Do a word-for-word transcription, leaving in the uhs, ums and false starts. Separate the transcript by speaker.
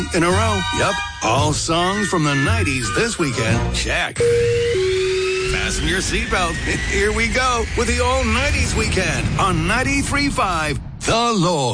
Speaker 1: in a row. Yep, all songs from the nineties this weekend. Check. Fasten your seatbelt. Here we go with the all nineties weekend on ninety-three point five The Lord.